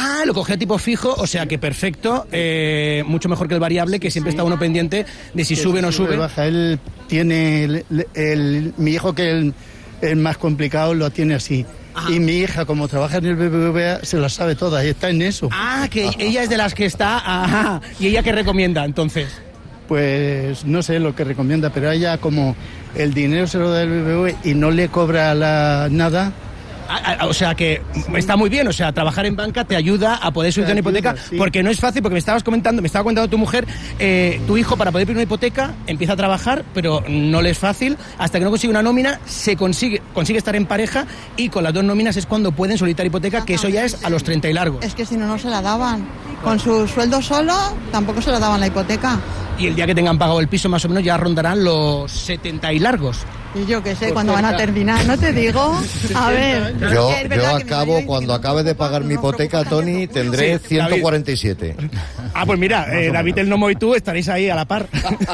Ah, lo cogía tipo fijo, o sea que perfecto, mucho mejor que el variable, que siempre está uno pendiente de si sube o no sube. Baja. Él tiene, mi hijo, que el más complicado, lo tiene así. Ajá. Y mi hija, como trabaja en el BBVA, se la sabe toda y está en eso. Ah, que ella es de las que está... Ajá. ¿Y ella qué recomienda, entonces? Pues no sé lo que recomienda, pero ella, como el dinero se lo da el BBVA y no le cobra nada... O sea que está muy bien, o sea, trabajar en banca te ayuda a poder solicitar una hipoteca, sí. Porque no es fácil, porque me estaba comentando tu mujer, tu hijo, para poder pedir una hipoteca empieza a trabajar, pero no le es fácil, hasta que no consigue una nómina, consigue estar en pareja, y con las dos nóminas es cuando pueden solicitar hipoteca, que eso ya es a los 30 y largos. Es que si no se la daban. Con su sueldo solo tampoco se la daban la hipoteca. Y el día que tengan pagado el piso, más o menos, ya rondarán los 70 y largos. Y yo qué sé, cuando van a terminar, no te digo. A ver. Yo acabo, cuando acabe de pagar mi hipoteca, Tony, tendré 147. Ah, pues mira, David el Nomo y tú estaréis ahí a la par.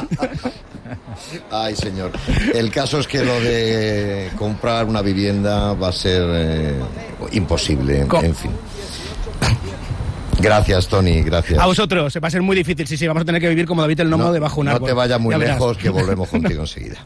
Ay, señor. El caso es que lo de comprar una vivienda va a ser imposible, en fin. Gracias, Tony, gracias. A vosotros, se va a ser muy difícil, sí, vamos a tener que vivir como David el Nomo debajo de un árbol. No te vayas muy lejos, que volvemos contigo enseguida.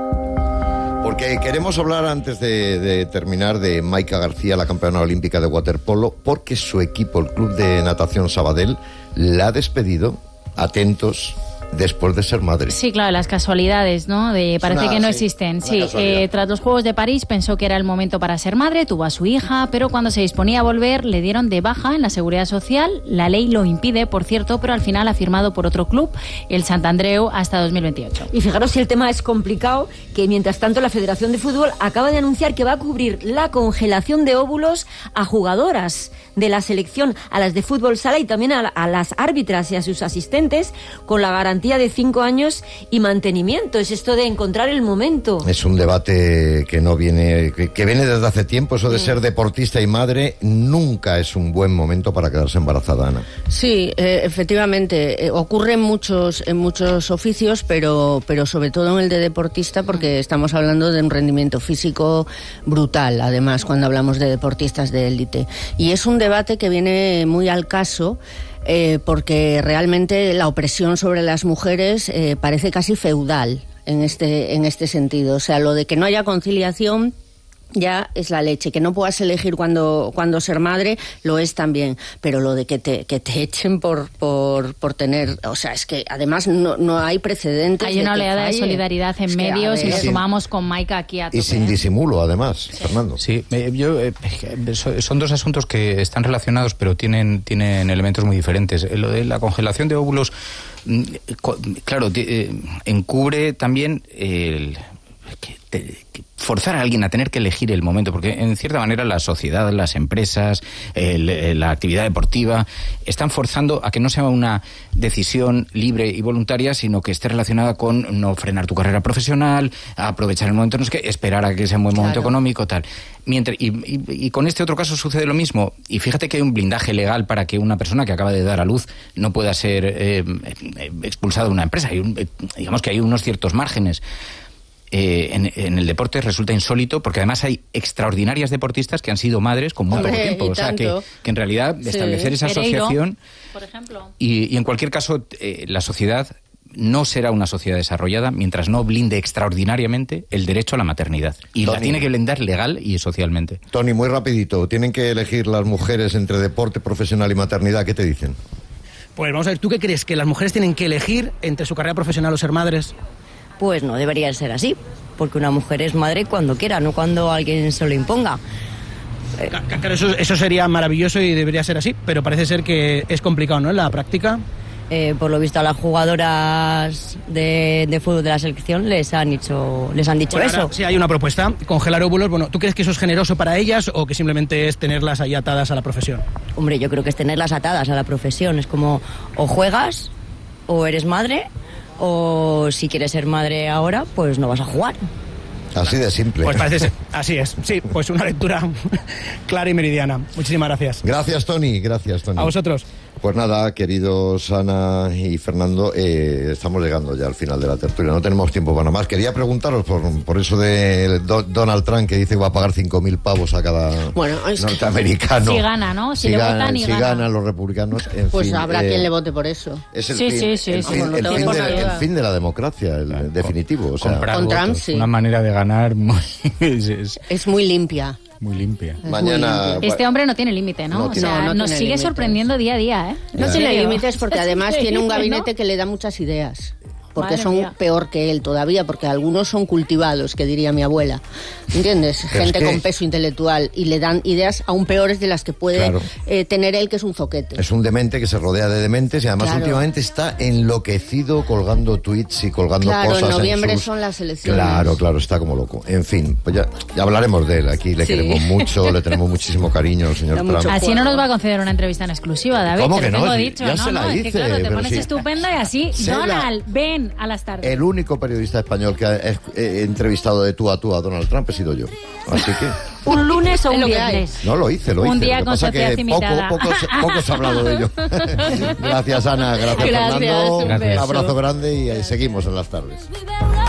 Porque queremos hablar, antes de terminar, de Maika García, la campeona olímpica de waterpolo, porque su equipo, el Club de Natación Sabadell, la ha despedido, atentos, después de ser madre. Sí, claro, las casualidades, ¿no? Parece que no existen. Sí, tras los Juegos de París pensó que era el momento para ser madre, tuvo a su hija, pero cuando se disponía a volver le dieron de baja en la Seguridad Social. La ley lo impide, por cierto, pero al final ha firmado por otro club, el Sant Andreu, hasta 2028. Y fijaros si el tema es complicado, que mientras tanto la Federación de Fútbol acaba de anunciar que va a cubrir la congelación de óvulos a jugadoras de la selección, a las de fútbol sala y también a las árbitras y a sus asistentes, con la garantía de 5 años y mantenimiento. Es esto de encontrar el momento. Es un debate que no viene, que viene desde hace tiempo. Eso de ser deportista y madre nunca es un buen momento para quedarse embarazada, Ana. Sí, efectivamente, ocurre en muchos oficios, pero sobre todo en el de deportista, porque estamos hablando de un rendimiento físico brutal, además, cuando hablamos de deportistas de élite. Y es un debate que viene muy al caso, porque realmente la opresión sobre las mujeres parece casi feudal en este sentido. O sea, lo de que no haya conciliación ya es la leche. Que no puedas elegir cuando ser madre, lo es también, pero lo de que te echen por tener, o sea, es que además no hay precedentes. Hay una oleada de solidaridad en medios, y lo sumamos con Maika aquí a tope. Y sin disimulo, además, sí. Fernando. Sí, son dos asuntos que están relacionados, pero tienen elementos muy diferentes. Lo de la congelación de óvulos, claro, encubre también forzar a alguien a tener que elegir el momento, porque en cierta manera la sociedad, las empresas, la actividad deportiva están forzando a que no sea una decisión libre y voluntaria, sino que esté relacionada con no frenar tu carrera profesional, aprovechar el momento, no es que esperar a que sea un buen momento económico, tal. Y con este otro caso sucede lo mismo, y fíjate que hay un blindaje legal para que una persona que acaba de dar a luz no pueda ser expulsada de una empresa. Digamos que hay unos ciertos márgenes. En el deporte resulta insólito, porque además hay extraordinarias deportistas que han sido madres con muy poco tiempo, o sea que en realidad establecer esa asociación, por ejemplo, y en cualquier caso la sociedad no será una sociedad desarrollada mientras no blinde extraordinariamente el derecho a la maternidad, y la tiene que blindar legal y socialmente. Tony, muy rapidito, tienen que elegir las mujeres entre deporte profesional y maternidad, ¿qué te dicen? Pues vamos a ver, ¿tú qué crees? ¿Que las mujeres tienen que elegir entre su carrera profesional o ser madres? Pues no debería ser así, porque una mujer es madre cuando quiera, no cuando alguien se lo imponga. Claro, eso sería maravilloso y debería ser así, pero parece ser que es complicado, ¿no?, en la práctica. Por lo visto a las jugadoras de fútbol de la selección les han dicho eso. Sí, hay una propuesta, congelar óvulos. Bueno, ¿tú crees que eso es generoso para ellas o que simplemente es tenerlas ahí atadas a la profesión? Hombre, yo creo que es tenerlas atadas a la profesión. Es como, o juegas o eres madre, o si quieres ser madre ahora, pues no vas a jugar. Así de simple. Pues parece ser, así es. Sí, pues una lectura clara y meridiana. Muchísimas gracias. Gracias, Tony. A vosotros. Pues nada, queridos Ana y Fernando, estamos llegando ya al final de la tertulia, no tenemos tiempo para más. Quería preguntaros por eso de Donald Trump, que dice que va a pagar 5.000 pavos a cada norteamericano. Si gana, ¿no? Si le votan y si ganan los republicanos. Pues fin, habrá quien le vote por eso. Es el fin de la democracia, definitivo. O sea, con Trump, sí. Una manera de ganar es muy limpia. Muy limpia. Mañana. Este hombre no tiene límite, ¿no? O sea, nos sigue sorprendiendo día a día, ¿eh? No tiene límites porque además tiene un gabinete que le da muchas ideas. Porque son peor que él todavía, porque algunos son cultivados, que diría mi abuela. ¿Entiendes? Gente con peso intelectual y le dan ideas aún peores de las que puede tener él, que es un zoquete. Es un demente que se rodea de dementes y además últimamente está enloquecido colgando tweets y colgando cosas. En noviembre son las elecciones. Claro, está como loco. En fin, pues ya hablaremos de él. Aquí le queremos mucho, le tenemos muchísimo cariño al señor Trump. Así no nos va a conceder una entrevista en exclusiva, David. ¿Cómo que no? Tengo dicho, ya se la hice. Que, claro, te pones estupenda y así, Donald, ven a las tardes. El único periodista español que ha entrevistado de tú a Donald Trump he sido yo. Así que... ¿Un lunes o un viernes? No, lo hice. Un día con sociedad limitada. Poco se ha hablado de ello. Gracias, Ana. Gracias, Fernando. Un abrazo grande y seguimos en las tardes.